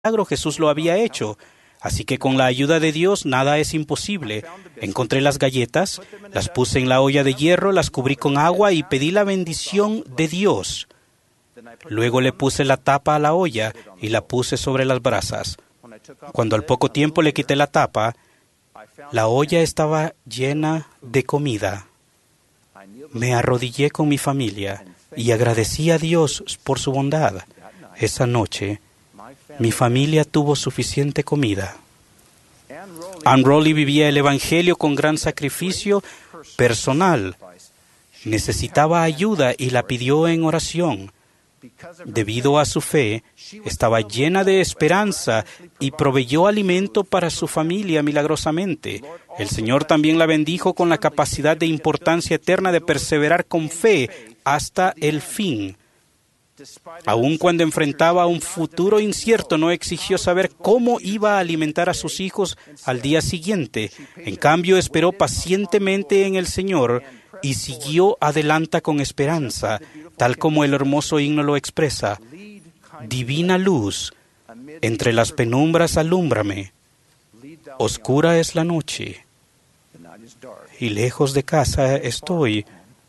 milagro Jesús lo había hecho. Así que con la ayuda de Dios nada es imposible. Encontré las galletas, las puse en la olla de hierro, las cubrí con agua y pedí la bendición de Dios. Luego le puse la tapa a la olla y la puse sobre las brasas. Cuando al poco tiempo le quité la tapa, la olla estaba llena de comida. Me arrodillé con mi familia y agradecí a Dios por su bondad. Esa noche, mi familia tuvo suficiente comida. Ann Rowley vivía el Evangelio con gran sacrificio personal. Necesitaba ayuda y la pidió en oración. Debido a su fe, estaba llena de esperanza y proveyó alimento para su familia milagrosamente. El Señor también la bendijo con la capacidad de importancia eterna de perseverar con fe hasta el fin. Aun cuando enfrentaba un futuro incierto, no exigió saber cómo iba a alimentar a sus hijos al día siguiente. En cambio, esperó pacientemente en el Señor y siguió adelante con esperanza, tal como el hermoso himno lo expresa. Divina luz, entre las penumbras alúmbrame. Oscura es la noche y lejos de casa estoy.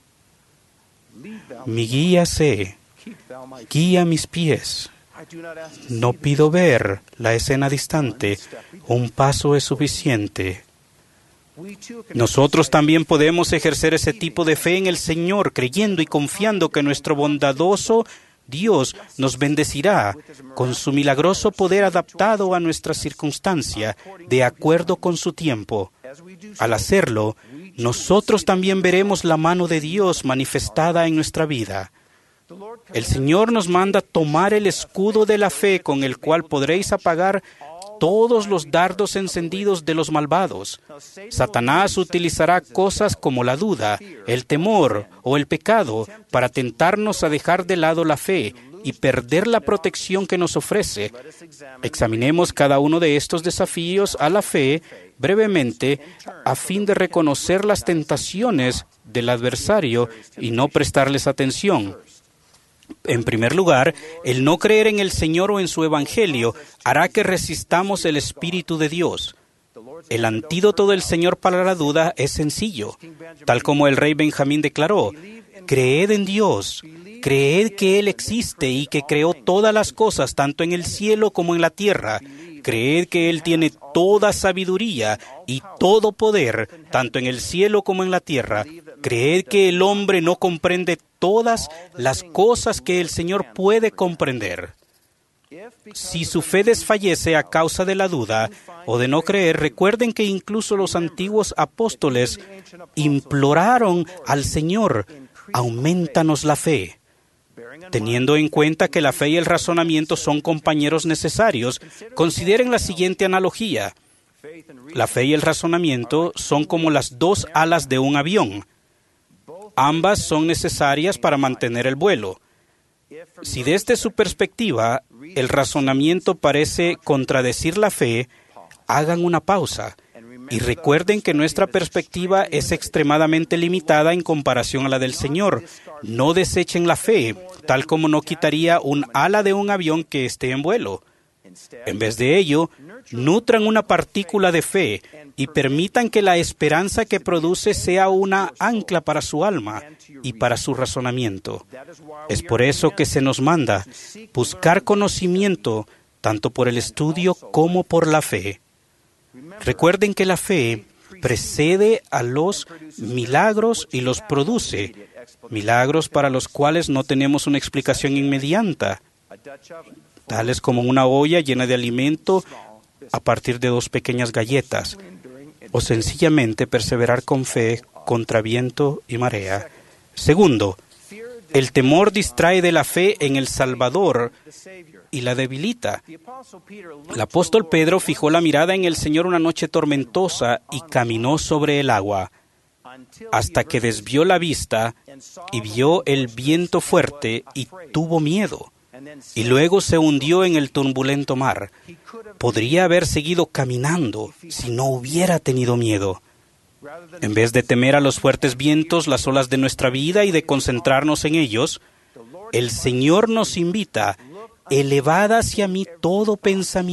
Mi guía sé. Guía mis pies. No pido ver la escena distante. Un paso es suficiente. Nosotros también podemos ejercer ese tipo de fe en el Señor, creyendo y confiando que nuestro bondadoso Dios nos bendecirá con su milagroso poder adaptado a nuestra circunstancia, de acuerdo con su tiempo. Al hacerlo, nosotros también veremos la mano de Dios manifestada en nuestra vida. El Señor nos manda tomar el escudo de la fe con el cual podréis apagar todos los dardos encendidos de los malvados. Satanás utilizará cosas como la duda, el temor o el pecado para tentarnos a dejar de lado la fe y perder la protección que nos ofrece. Examinemos cada uno de estos desafíos a la fe brevemente a fin de reconocer las tentaciones del adversario y no prestarles atención. En primer lugar, el no creer en el Señor o en su Evangelio hará que resistamos el Espíritu de Dios. El antídoto del Señor para la duda es sencillo. Tal como el rey Benjamín declaró, creed en Dios, creed que Él existe y que creó todas las cosas, tanto en el cielo como en la tierra. Creed que Él tiene toda sabiduría y todo poder, tanto en el cielo como en la tierra. Creed que el hombre no comprende todas las cosas que el Señor puede comprender. Si su fe desfallece a causa de la duda o de no creer, recuerden que incluso los antiguos apóstoles imploraron al Señor, aumentanos la fe. Teniendo en cuenta que la fe y el razonamiento son compañeros necesarios, consideren la siguiente analogía. La fe y el razonamiento son como las dos alas de un avión. Ambas son necesarias para mantener el vuelo. Si desde su perspectiva el razonamiento parece contradecir la fe, hagan una pausa y recuerden que nuestra perspectiva es extremadamente limitada en comparación a la del Señor. No desechen la fe, tal como no quitaría un ala de un avión que esté en vuelo. En vez de ello, nutran una partícula de fe y permitan que la esperanza que produce sea una ancla para su alma y para su razonamiento. Es por eso que se nos manda buscar conocimiento tanto por el estudio como por la fe. Recuerden que la fe precede a los milagros y los produce. Milagros para los cuales no tenemos una explicación inmediata, tales como una olla llena de alimento a partir de 2 pequeñas galletas, o sencillamente perseverar con fe contra viento y marea. Segundo, el temor distrae de la fe en el Salvador y la debilita. El apóstol Pedro fijó la mirada en el Señor una noche tormentosa y caminó sobre el agua, hasta que desvió la vista y vio el viento fuerte y tuvo miedo. Y luego se hundió en el turbulento mar. Podría haber seguido caminando si no hubiera tenido miedo. En vez de temer a los fuertes vientos, las olas de nuestra vida y de concentrarnos en ellos, el Señor nos invita Elevad hacia mí todo pensamiento